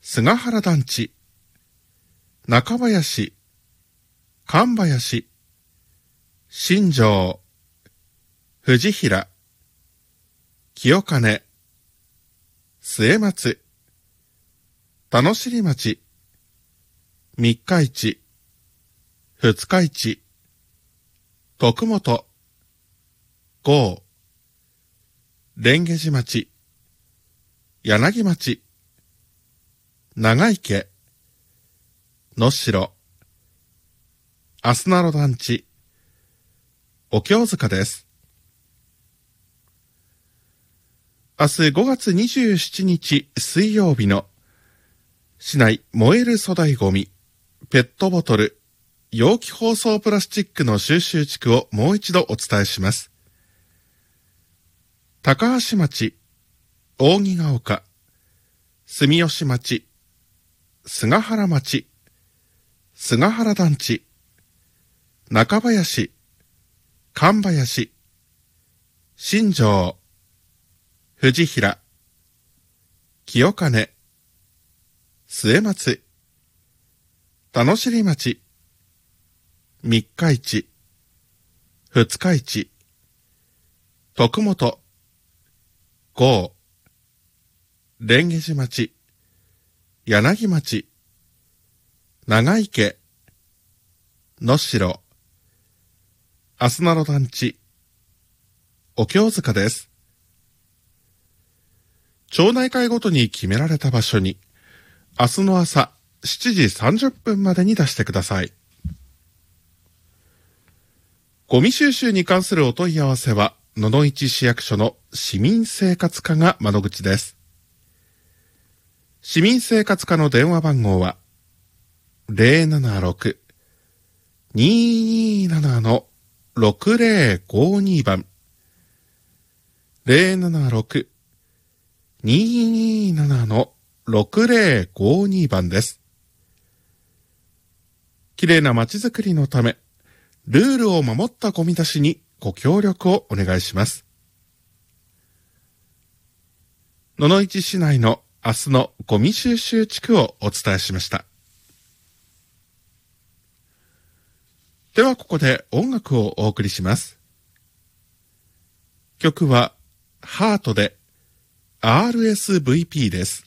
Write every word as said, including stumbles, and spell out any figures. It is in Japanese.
菅原団地、中林、神林、新庄、藤平、清金、末松、田野尻町、三日市、二日市、徳本、郷、蓮華寺町、柳町、長池、能代、あすなろ団地、お経塚です。明日ごがつにじゅうしちにち水曜日の市内燃える粗大ゴミ、ペットボトル、容器包装プラスチックの収集地区をもう一度お伝えします。高橋町、扇ヶ丘、住吉町、菅原町、菅原団地、中林、神林、新庄、藤平、清金、末松、田野尻町、三日市、二日市、徳本、郷、蓮華寺町、柳町、長池、能代、あすなろ団地、お経塚です。町内会ごとに決められた場所に、明日の朝しちじさんじゅっぷんまでに出してください。ゴミ収集に関するお問い合わせは、野々市市役所の市民生活課が窓口です。市民生活課の電話番号は、ゼロななろく にーにーなな のろくぜろごにばん、ゼロななろく にーにーなな のろくぜろごにばんです。きれいな街づくりのため、ルールを守ったゴミ出しにご協力をお願いします。野々市市内の明日のゴミ収集地区をお伝えしました。ではここで音楽をお送りします。曲はハートで アールエスブイピー です。